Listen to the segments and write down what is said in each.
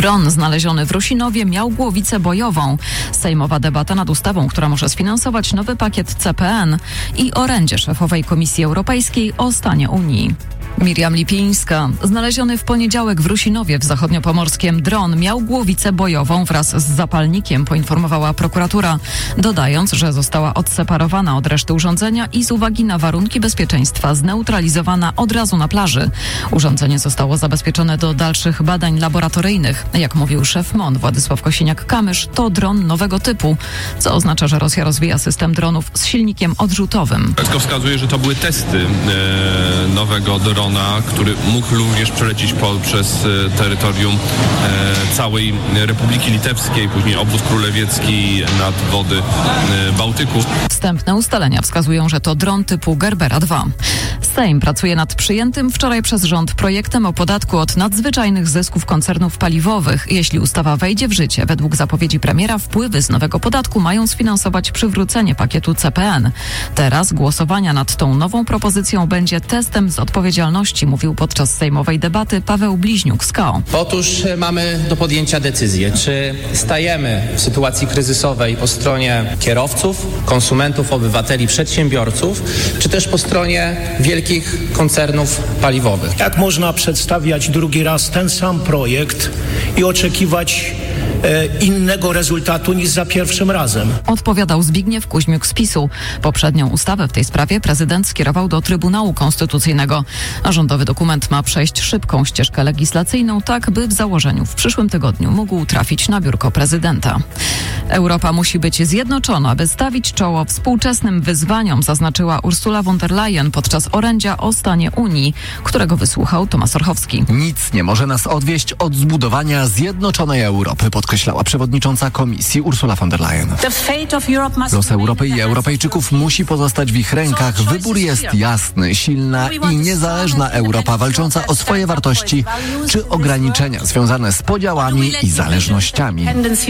Dron znaleziony w Rusinowie miał głowicę bojową. Sejmowa debata nad ustawą, która może sfinansować nowy pakiet CPN i orędzie szefowej Komisji Europejskiej o stanie Unii. Miriam Lipińska. Znaleziony w poniedziałek w Rusinowie w zachodniopomorskiem dron miał głowicę bojową wraz z zapalnikiem, poinformowała prokuratura, dodając, że została odseparowana od reszty urządzenia i z uwagi na warunki bezpieczeństwa zneutralizowana od razu na plaży. Urządzenie zostało zabezpieczone do dalszych badań laboratoryjnych. Jak mówił szef MON Władysław Kosiniak-Kamysz, to dron nowego typu, co oznacza, że Rosja rozwija system dronów z silnikiem odrzutowym. Wszystko wskazuje, że to były testy nowego drona, który mógł również przelecieć przez terytorium całej Republiki Litewskiej, później obwód królewiecki nad wody Bałtyku. Wstępne ustalenia wskazują, że to dron typu Gerbera 2. Sejm pracuje nad przyjętym wczoraj przez rząd projektem o podatku od nadzwyczajnych zysków koncernów paliwowych. Jeśli ustawa wejdzie w życie, według zapowiedzi premiera, wpływy z nowego podatku mają sfinansować przywrócenie pakietu CPN. Teraz głosowania nad tą nową propozycją będzie testem z odpowiedzialności, mówił podczas sejmowej debaty Paweł Bliźniuk z KO. Otóż mamy do podjęcia decyzję, czy stajemy w sytuacji kryzysowej po stronie kierowców, konsumentów, obywateli, przedsiębiorców, czy też po stronie wielkich koncernów paliwowych. Jak można przedstawiać drugi raz ten sam projekt i oczekiwać innego rezultatu niż za pierwszym razem? Odpowiadał Zbigniew Kuźmiuk z PiS-u. Poprzednią ustawę w tej sprawie prezydent skierował do Trybunału Konstytucyjnego, a rządowy dokument ma przejść szybką ścieżkę legislacyjną, tak by w założeniu w przyszłym tygodniu mógł trafić na biurko prezydenta. Europa musi być zjednoczona, by stawić czoło współczesnym wyzwaniom, zaznaczyła Ursula von der Leyen podczas orędzia o stanie Unii, którego wysłuchał Tomasz Orchowski. Nic nie może nas odwieść od zbudowania zjednoczonej Europy, podkreślała przewodnicząca Komisji Ursula von der Leyen. Los Europy i Europejczyków musi pozostać w ich rękach. Wybór jest jasny, silna i niezależna Europa walcząca o swoje wartości czy ograniczenia związane z podziałami i zależnościami.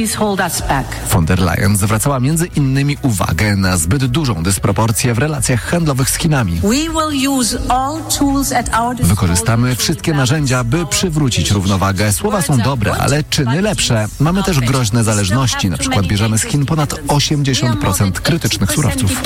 Von der Leyen zwracała między innymi uwagę na zbyt dużą dysproporcję w relacjach handlowych z Chinami. Wykorzystamy wszystkie narzędzia, by przywrócić równowagę. Słowa są dobre, ale czyny lepsze. Mamy też groźne zależności. Na przykład bierzemy z Chin ponad 80% krytycznych surowców.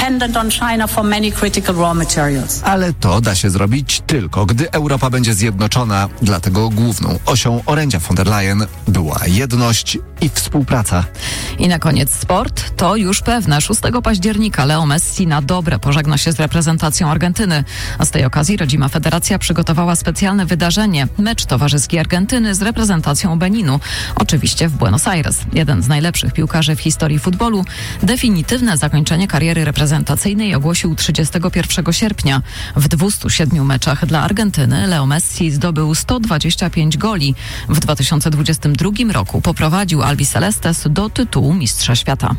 Ale to da się zrobić tylko, gdy Europa będzie zjednoczona. Dlatego główną osią orędzia von der Leyen była jedność i współpraca. I na koniec sport. To już pewne. 6 października Leo Messi na dobre pożegna się z reprezentacją Argentyny. A z tej okazji rodzima federacja przygotowała specjalne wydarzenie. Mecz towarzyski Argentyny z reprezentacją Beninu. Oczywiście w Buenos Aires. Jeden z najlepszych piłkarzy w historii futbolu definitywne zakończenie kariery reprezentacyjnej ogłosił 31 sierpnia. W 207 meczach dla Argentyny Leo Messi zdobył 125 goli. W 2022 roku poprowadził Albicelestes do tytułu mistrza świata.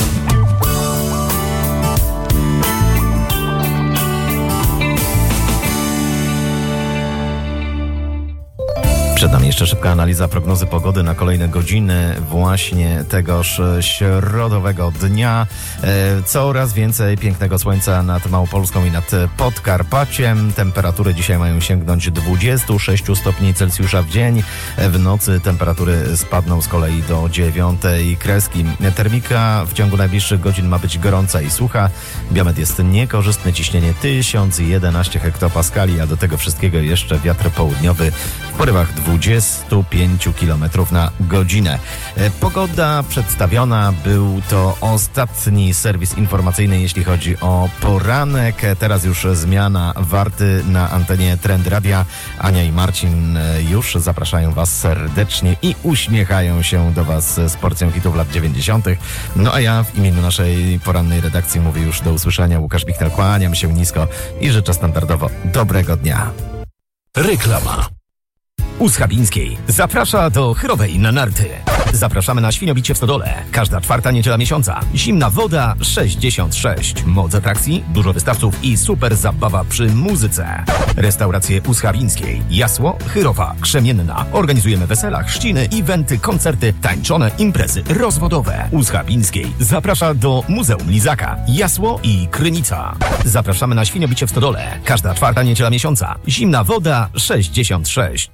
Przed nami jeszcze szybka analiza prognozy pogody na kolejne godziny właśnie tegoż środowego dnia. Coraz więcej pięknego słońca nad Małopolską i nad Podkarpaciem. Temperatury dzisiaj mają sięgnąć 26 stopni Celsjusza w dzień. W nocy temperatury spadną z kolei do 9 kreski. Termika w ciągu najbliższych godzin ma być gorąca i sucha. Biometr jest niekorzystny, ciśnienie 1011 hektopaskali, a do tego wszystkiego jeszcze wiatr południowy w porywach 25 km na godzinę. Pogoda przedstawiona, był to ostatni serwis informacyjny, jeśli chodzi o poranek. Teraz już zmiana warty na antenie Trend Radia. Ania i Marcin już zapraszają Was serdecznie i uśmiechają się do Was z porcją hitów lat 90. No a ja w imieniu naszej porannej redakcji mówię już do usłyszenia. Łukasz Bichner, kłaniam się nisko i życzę standardowo dobrego dnia. Reklama. U Schabińskiej zaprasza do Chyrowej na narty. Zapraszamy na świniobicie w Stodole. Każda czwarta niedziela miesiąca. Zimna woda 66. Moc atrakcji, dużo wystawców i super zabawa przy muzyce. Restauracje u Schabińskiej. Jasło, Chyrowa, Krzemienna. Organizujemy wesela, chrzciny, eventy, koncerty, tańczone, imprezy rozwodowe. U Schabińskiej zaprasza do Muzeum Lizaka. Jasło i Krynica. Zapraszamy na świniobicie w Stodole. Każda czwarta niedziela miesiąca. Zimna woda 66.